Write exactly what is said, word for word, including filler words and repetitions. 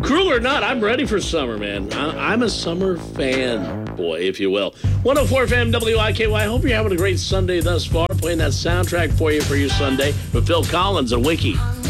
Cruel or not, I'm ready for summer, man. I, I'm a summer fan, boy, if you will. one oh four F M W I K Y. I hope you're having a great Sunday thus far. Playing that soundtrack for you for your Sunday with Phil Collins and Wiki.